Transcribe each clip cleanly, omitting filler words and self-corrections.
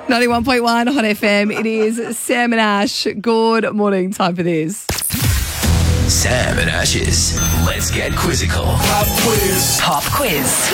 91.1 Hot FM. It is Sam and Ash. Good morning. Time for this. Sam and Ash's Let's Get Quizzical. Pop quiz.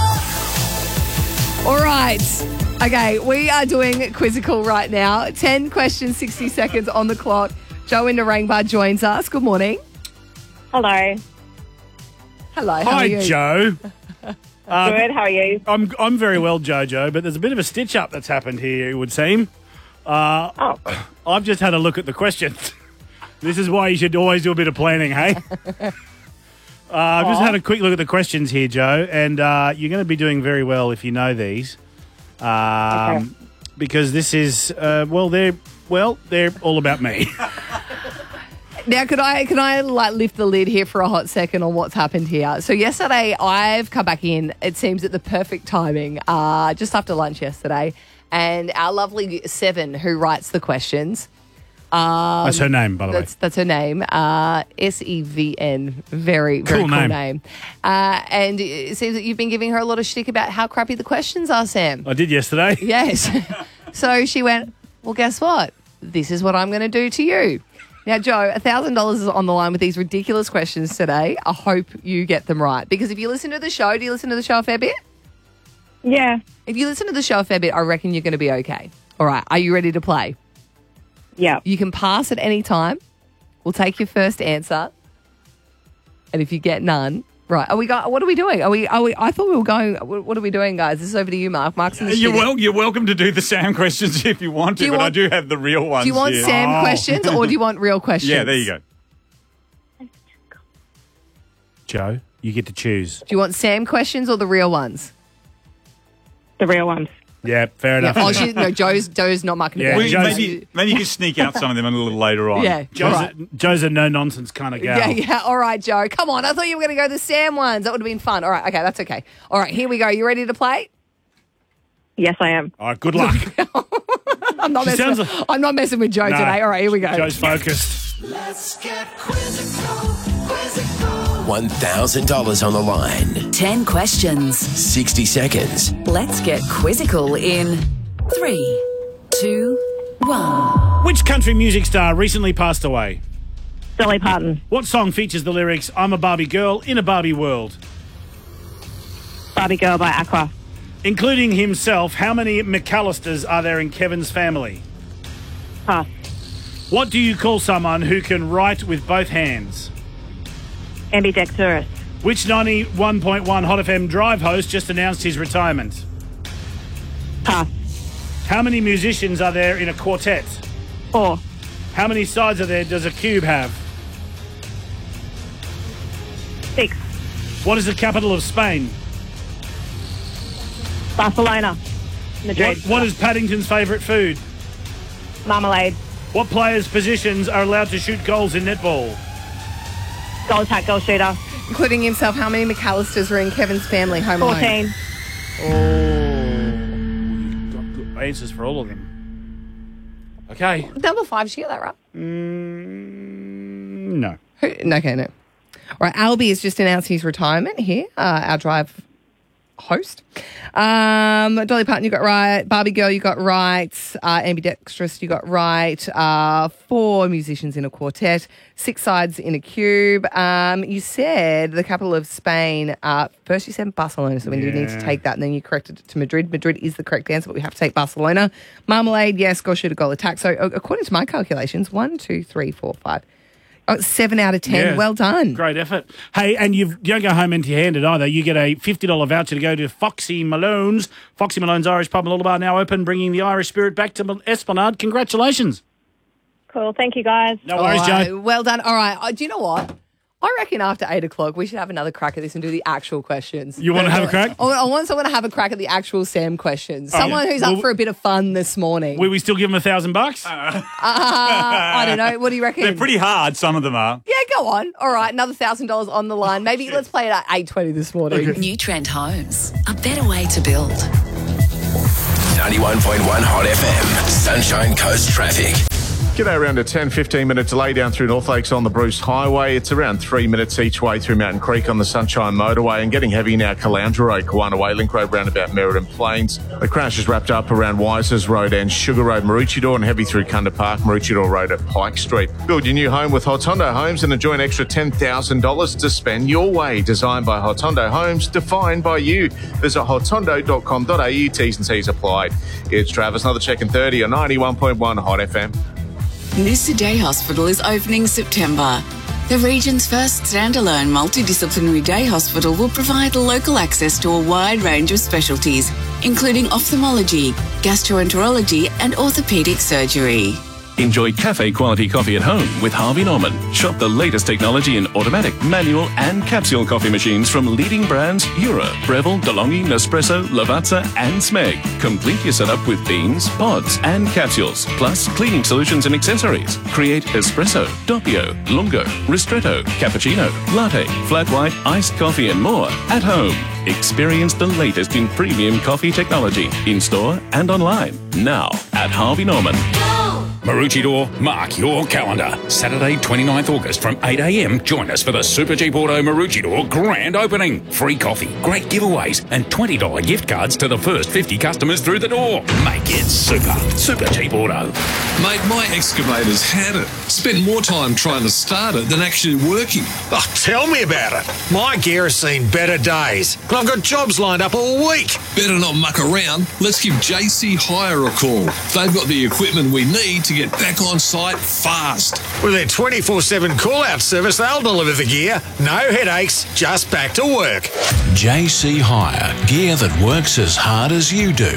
All right. Okay, we are doing Quizzical right now. 10 questions, 60 seconds on the clock. Joe in Narangba joins us. Good morning. Hello. Hello. How Hi, are you? Joe. Good. How are you? I'm very well, Jojo, but there's a bit of a stitch-up that's happened here, it would seem. I've just had a look at the questions. This is why you should always do a bit of planning, hey? I've just had a quick look at the questions here, Joe, and you're going to be doing very well if you know these. Okay. Because this is, they're all about me. Now, could I like lift the lid here for a hot second on what's happened here? So yesterday, I've come back in. It seems at the perfect timing, just after lunch yesterday, and our lovely Seven, who writes the questions. That's her name, by the way. That's her name. Sevn. Very cool name. And it seems that you've been giving her a lot of shtick about how crappy the questions are, Sam. I did yesterday. Yes. So she went, well, guess what? This is what I'm going to do to you. Now, Joe, $1,000 is on the line with these ridiculous questions today. I hope you get them right. Because if you listen to the show, do you listen to the show a fair bit? Yeah. If you listen to the show a fair bit, I reckon you're going to be okay. All right. Are you ready to play? Yeah. You can pass at any time. We'll take your first answer. And if you get none, right. What are we doing? I thought we were going, what are we doing, guys? This is over to you, Mark. Mark's in the studio. You're welcome to do the Sam questions if you want to, but I do have the real ones. Do you want here. Sam questions or do you want real questions? Yeah, there you go. Joe, you get to choose. Do you want Sam questions or the real ones? The real ones. Yeah, fair enough. Oh, Joe's not marking Yeah, it. Well, Joe's- maybe you can sneak out some of them a little later on. Yeah. Joe's a no-nonsense kind of gal. Yeah. All right, Joe. Come on. I thought you were going to go the Sam ones. That would have been fun. All right. Okay, that's okay. All right, here we go. You ready to play? Yes, I am. All right, good luck. I'm not messing with Joe today. All right, here we go. Joe's focused. $1,000 on the line. 10 questions. 60 seconds. Let's get quizzical in 3, 2, 1. Which country music star recently passed away? Dolly Parton. What song features the lyrics, I'm a Barbie girl in a Barbie world? Barbie Girl by Aqua. Including himself, how many McAllisters are there in Kevin's family? Pass. What do you call someone who can write with both hands? Ambidextrous. Which 91.1 Hot FM Drive host just announced his retirement? Pass. How many musicians are there in a quartet? 4. How many sides does a cube have? 6. What is the capital of Spain? Barcelona. Madrid. What is Paddington's favourite food? Marmalade. What players' positions are allowed to shoot goals in netball? Goal attack, goal shooter. Including himself, how many McAllisters were in Kevin's family? Home Alone. 14. You've got good answers for all of them. Okay. Number 5, did you get that right? No. Okay, no. All right, Albie has just announced his retirement here, our Drive host. Dolly Parton, you got right. Barbie Girl, you got right. Ambidextrous, you got right. 4 musicians in a quartet. 6 sides in a cube. You said the capital of Spain. First you said Barcelona, so we do need to take that, and then you corrected it to Madrid. Madrid is the correct answer, but we have to take Barcelona. Marmalade, yes. Goal shooter, goal attack. So according to my calculations, 1, 2, 3, 4, 5. 7 out of 10. Yeah. Well done. Great effort. Hey, and you don't go home empty-handed either. You get a $50 voucher to go to Foxy Malone's. Foxy Malone's Irish Pub and Little Bar now open, bringing the Irish spirit back to Esplanade. Congratulations. Cool. Thank you, guys. No worries, All right, Joe. well done. All right. Do you know what? I reckon after 8 o'clock, we should have another crack at this and do the actual questions. You want to have a crack? I want someone to have a crack at the actual Sam questions. Someone who's up for a bit of fun this morning. Will we still give him $1,000? I don't know. What do you reckon? They're pretty hard, some of them are. Yeah, go on. All right, another $1,000 on the line. Maybe let's play it at 8:20 this morning. New Trend Homes. A better way to build. 91.1 Hot FM. Sunshine Coast Traffic. G'day, around a 10-15 minute delay down through North Lakes on the Bruce Highway. It's around 3 minutes each way through Mountain Creek on the Sunshine Motorway and getting heavy now Caloundra Road, Kawana Way, Link Road roundabout Merredin Plains. The crash is wrapped up around Wisers Road and Sugar Road, Maroochydore, and heavy through Kunda Park, Maroochydore Road at Pike Street. Build your new home with Hotondo Homes and enjoy an extra $10,000 to spend your way. Designed by Hotondo Homes, defined by you. Visit hotondo.com.au, T's and C's applied. It's Travis, another check in 30 on 91.1 Hot FM. Noosa Day Hospital is opening September. The region's first standalone multidisciplinary day hospital will provide local access to a wide range of specialties, including ophthalmology, gastroenterology and orthopaedic surgery. Enjoy cafe-quality coffee at home with Harvey Norman. Shop the latest technology in automatic, manual and capsule coffee machines from leading brands Eura, Breville, DeLonghi, Nespresso, Lavazza and Smeg. Complete your setup with beans, pods and capsules, plus cleaning solutions and accessories. Create espresso, doppio, lungo, ristretto, cappuccino, latte, flat white, iced coffee and more at home. Experience the latest in premium coffee technology in-store and online. Now at Harvey Norman. Maroochydore, mark your calendar. Saturday, 29th August from 8 a.m. Join us for the Super Cheap Auto Maroochydore grand opening. Free coffee, great giveaways and $20 gift cards to the first 50 customers through the door. Make it super. Super Cheap Auto. Mate, my excavator's had it. Spent more time trying to start it than actually working. Oh, tell me about it. My gear has seen better days. I've got jobs lined up all week. Better not muck around. Let's give JC Hire a call. They've got the equipment we need to get back on site fast. With their 24/7 call-out service, they'll deliver the gear. No headaches, just back to work. JC Hire. Gear that works as hard as you do.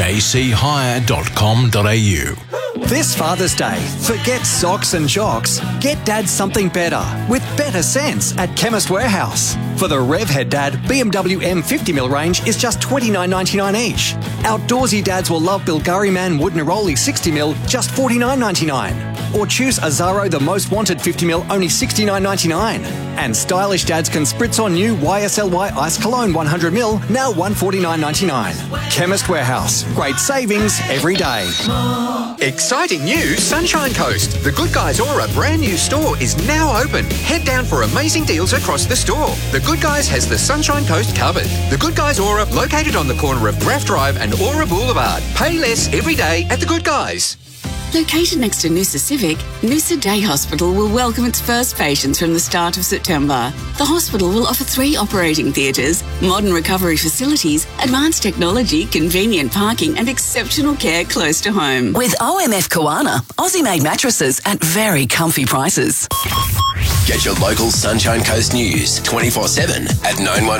jchire.com.au. This Father's Day, forget socks and jocks. Get Dad something better with better sense at Chemist Warehouse. For the Revhead Dad, BMW M50mm range is just $29.99 each. Outdoorsy dads will love Bilgari Man Wood Neroli 60mm, just $49.99. Or choose Azaro the Most Wanted 50mm, only $69.99. And stylish dads can spritz on new YSLY Ice Cologne 100ml, now $149.99. Chemist Warehouse. Great savings every day. Exciting news, Sunshine Coast. The Good Guys Aura brand new store is now open. Head down for amazing deals across the store. The Good Guys has the Sunshine Coast covered. The Good Guys Aura, located on the corner of Graff Drive and Aura Boulevard. Pay less every day at The Good Guys. Located next to Noosa Civic, Noosa Day Hospital will welcome its first patients from the start of September. The hospital will offer 3 operating theatres, modern recovery facilities, advanced technology, convenient parking and exceptional care close to home. With OMF Kawana, Aussie-made mattresses at very comfy prices. Get your local Sunshine Coast news 24/7 at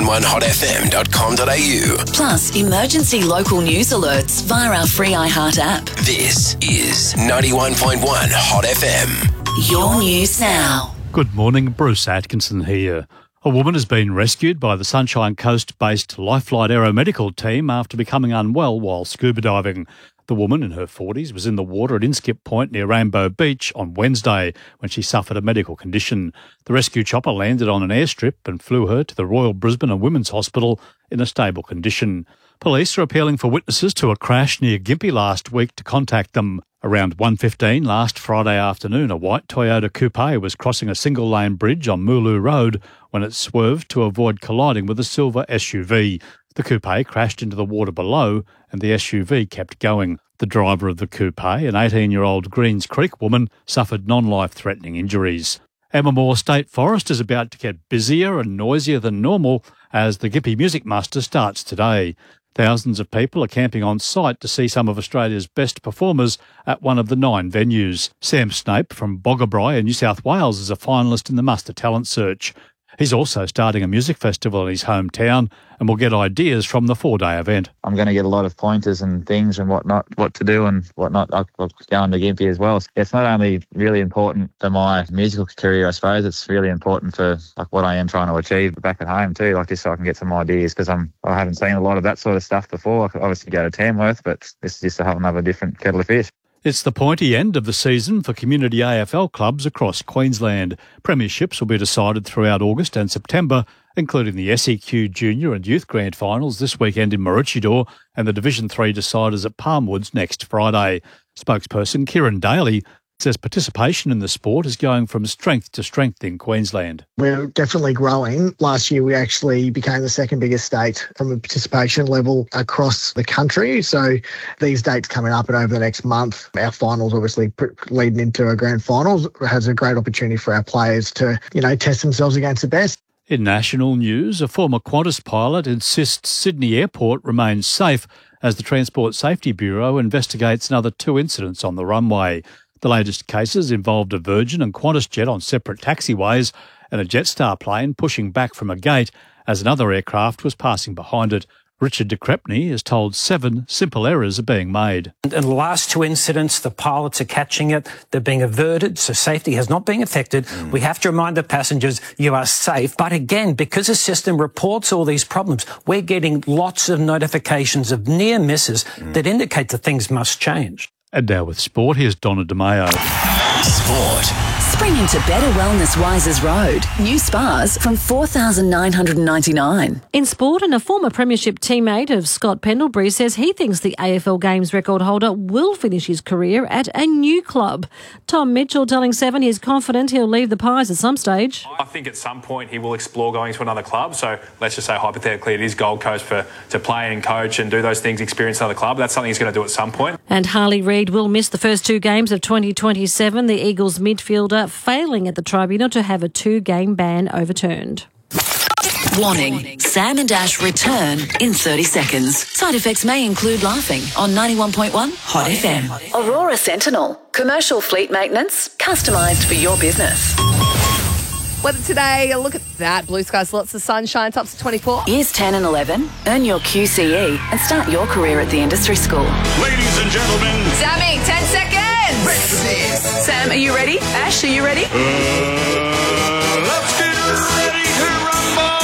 911hotfm.com.au. Plus, emergency local news alerts via our free iHeart app. This is 91.1 Hot FM. Your news now. Good morning, Bruce Atkinson here. A woman has been rescued by the Sunshine Coast-based Lifelight Aeromedical team after becoming unwell while scuba diving. The woman, in her 40s, was in the water at Inskip Point near Rainbow Beach on Wednesday when she suffered a medical condition. The rescue chopper landed on an airstrip and flew her to the Royal Brisbane and Women's Hospital in a stable condition. Police are appealing for witnesses to a crash near Gympie last week to contact them. Around 1:15 last Friday afternoon, a white Toyota Coupe was crossing a single-lane bridge on Mooloo Road when it swerved to avoid colliding with a silver SUV. The coupe crashed into the water below and the SUV kept going. The driver of the coupe, an 18-year-old Greens Creek woman, suffered non-life-threatening injuries. Emma State Forest is about to get busier and noisier than normal as the Gympie Music Muster starts today. Thousands of people are camping on site to see some of Australia's best performers at one of the 9 venues. Sam Snape from Boggabri in New South Wales is a finalist in the Muster Talent Search. He's also starting a music festival in his hometown and will get ideas from the 4-day event. I'm going to get a lot of pointers and things and whatnot, what to do and whatnot. I'll go on to Gympie as well. It's not only really important for my musical career, I suppose, it's really important for like what I am trying to achieve back at home too, like just so I can get some ideas because I haven't seen a lot of that sort of stuff before. I could obviously go to Tamworth, but this is just a whole another different kettle of fish. It's the pointy end of the season for community AFL clubs across Queensland. Premierships will be decided throughout August and September, including the SEQ Junior and Youth Grand Finals this weekend in Maroochydore and the Division 3 deciders at Palmwoods next Friday. Spokesperson Kieran Daly says participation in the sport is going from strength to strength in Queensland. We're definitely growing. Last year, we actually became the second biggest state from a participation level across the country. So these dates coming up and over the next month, our finals obviously leading into a grand finals has a great opportunity for our players to, test themselves against the best. In national news, a former Qantas pilot insists Sydney Airport remains safe as the Transport Safety Bureau investigates another 2 incidents on the runway. The latest cases involved a Virgin and Qantas jet on separate taxiways and a Jetstar plane pushing back from a gate as another aircraft was passing behind it. Richard de Crepney is told 7 simple errors are being made. In the last 2 incidents, the pilots are catching it. They're being averted, so safety has not been affected. We have to remind the passengers you are safe. But again, because the system reports all these problems, we're getting lots of notifications of near misses that indicate that things must change. And now with sport, here's Donna DeMayo. Sport. Spring into better wellness Wisers Road. New spas from $4,999. In sport, and a former premiership teammate of Scott Pendlebury says he thinks the AFL Games record holder will finish his career at a new club. Tom Mitchell telling Seven he's confident he'll leave the Pies at some stage. I think at some point he will explore going to another club. So let's just say hypothetically it is Gold Coast to play and coach and do those things, experience another club. That's something he's going to do at some point. And Harley Reid will miss the first 2 games of 2027. The Eagles midfielder failing at the tribunal to have a 2-game ban overturned. Warning, Sam and Ash return in 30 seconds. Side effects may include laughing on 91.1 Hot FM. Aurora Sentinel, commercial fleet maintenance, customised for your business. Weather today, look at that. Blue skies, lots of sunshine, tops of 24. Years 10 and 11, earn your QCE and start your career at the industry school. Ladies and gentlemen. Sammy, 10 seconds. Sam, are you ready? Ash, are you ready? Let's get ready to rumble.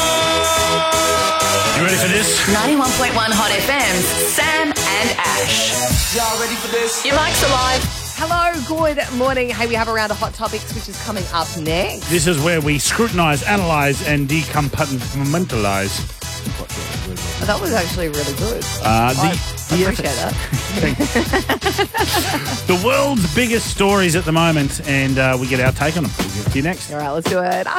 You ready for this? 91.1 Hot FM's Sam and Ash. Y'all ready for this? Your mics are live. Hello, good morning. Hey, we have a round of hot topics, which is coming up next. This is where we scrutinise, analyse and decompartmentalise. That was actually really good. I appreciate that. The world's biggest stories at the moment, and we get our take on them. We'll get to you next. All right, let's do it.